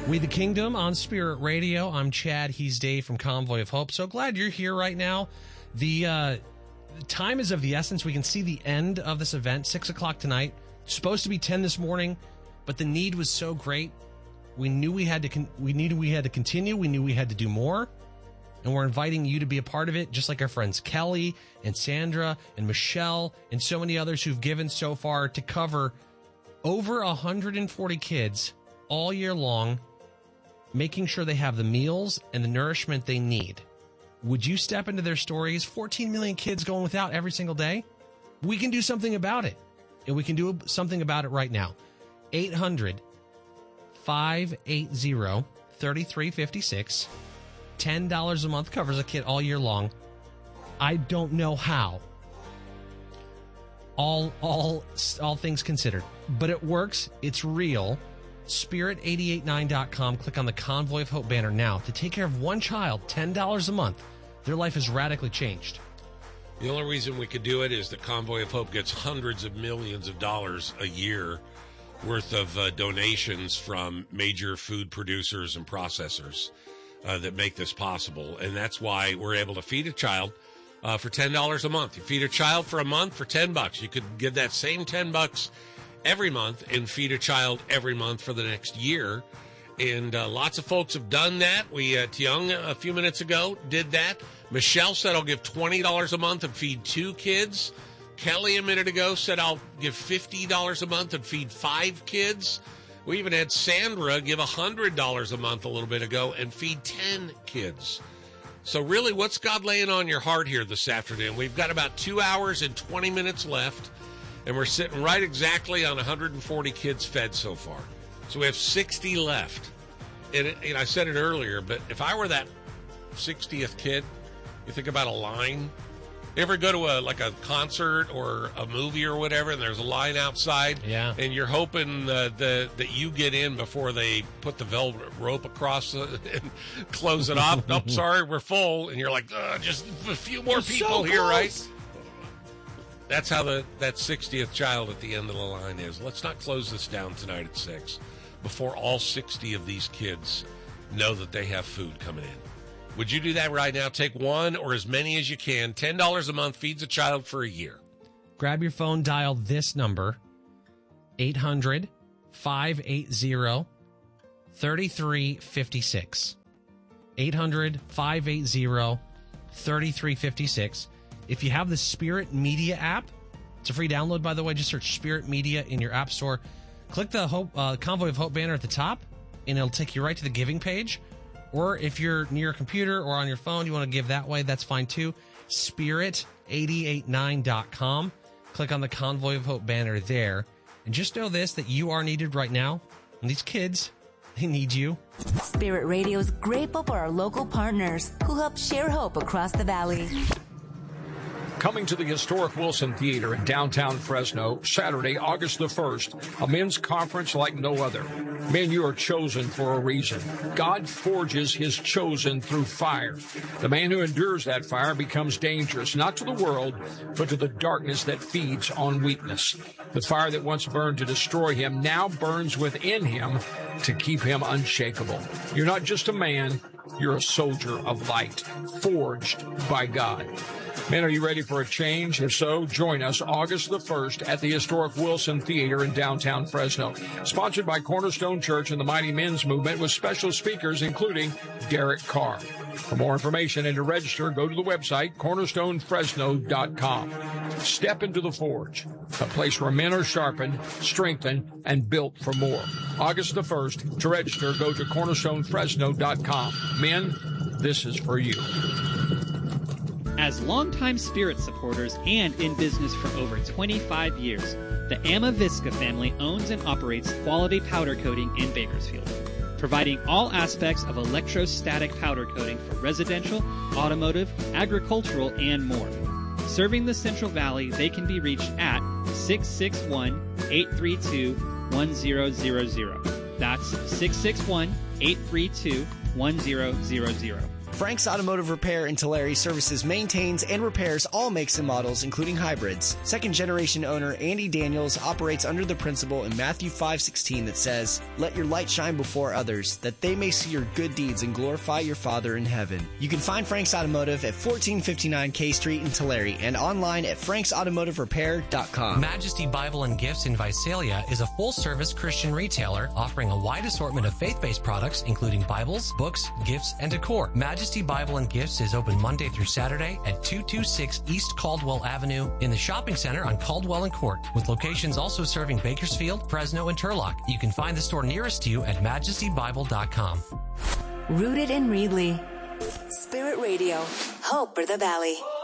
We the Kingdom on Spirit Radio. I'm Chad. He's Dave from Convoy of Hope. So glad you're here right now. The time is of the essence. We can see the end of this event, 6 o'clock tonight. Supposed to be 10 this morning, but the need was so great. We knew we had to continue. We knew we had to do more. And we're inviting you to be a part of it, just like our friends Kelly and Sandra and Michelle and so many others who've given so far to cover over 140 kids all year long, making sure they have the meals and the nourishment they need. Would you step into their stories? 14 million kids going without every single day. We can do something about it. And we can do something about it right now. 800-580-3356. $10 a month covers a kid all year long. I don't know how. All things considered. But it works. It's real. Spirit889.com. Click on the Convoy of Hope banner now to take care of one child, $10 a month. Their life is radically changed. The only reason we could do it is the Convoy of Hope gets hundreds of millions of dollars a year worth of donations from major food producers and processors that make this possible. And that's why we're able to feed a child for $10 a month. You feed a child for a month for $10. You could give that same $10 every month and feed a child every month for the next year. And lots of folks have done that. Tiong a few minutes ago did that. Michelle said, I'll give $20 a month and feed 2 kids. Kelly a minute ago said, I'll give $50 a month and feed 5 kids. We even had Sandra give $100 a month a little bit ago and feed 10 kids. So really, what's God laying on your heart here this afternoon? We've got about 2 hours and 20 minutes left. And we're sitting right exactly on 140 kids fed so far. So we have 60 left. And I said it earlier, but if I were that 60th kid, you think about a line. You ever go to a concert or a movie or whatever, and there's a line outside? Yeah. And you're hoping that you get in before they put the velvet rope across and close it off. Nope, sorry, we're full. And you're like, just a few more people here, right? That's how that 60th child at the end of the line is. Let's not close this down tonight at 6 before all 60 of these kids know that they have food coming in. Would you do that right now? Take one or as many as you can. $10 a month feeds a child for a year. Grab your phone, dial this number, 800-580-3356. 800-580-3356. If you have the Spirit Media app, it's a free download, by the way. Just search Spirit Media in your app store. Click the Convoy of Hope banner at the top, and it'll take you right to the giving page. Or if you're near a computer or on your phone, you want to give that way, that's fine too. Spirit889.com. Click on the Convoy of Hope banner there. And just know this, that you are needed right now. And these kids, they need you. Spirit Radio is grateful for our local partners who help share hope across the valley. Coming to the historic Wilson Theater in downtown Fresno, Saturday, August the 1st, a men's conference like no other. Men, you are chosen for a reason. God forges his chosen through fire. The man who endures that fire becomes dangerous, not to the world, but to the darkness that feeds on weakness. The fire that once burned to destroy him now burns within him to keep him unshakable. You're not just a man, you're a soldier of light, forged by God. Men, are you ready for a change? If so, join us August the 1st at the historic Wilson Theater in downtown Fresno. Sponsored by Cornerstone Church and the Mighty Men's Movement with special speakers including Derek Carr. For more information and to register, go to the website cornerstonefresno.com. Step into the forge, a place where men are sharpened, strengthened, and built for more. August the 1st. To register, go to cornerstonefresno.com. Men, this is for you. As longtime Spirit supporters and in business for over 25 years, the Amavisca family owns and operates Quality Powder Coating in Bakersfield, providing all aspects of electrostatic powder coating for residential, automotive, agricultural, and more. Serving the Central Valley, they can be reached at 661-832-1000. That's 661-832-1000. Frank's Automotive Repair in Tulare services, maintains, and repairs all makes and models, including hybrids. Second-generation owner Andy Daniels operates under the principle in Matthew 5:16 that says, "Let your light shine before others, that they may see your good deeds and glorify your Father in heaven." You can find Frank's Automotive at 1459 K Street in Tulare and online at franksautomotiverepair.com. Majesty Bible and Gifts in Visalia is a full-service Christian retailer offering a wide assortment of faith-based products, including Bibles, books, gifts, and decor. Majesty Bible and Gifts is open Monday through Saturday at 226 East Caldwell Avenue in the shopping center on Caldwell and Court, with locations also serving Bakersfield, Fresno, and Turlock. You can find the store nearest to you at majestybible.com. Rooted in Reedley. Spirit Radio. Hope for the Valley.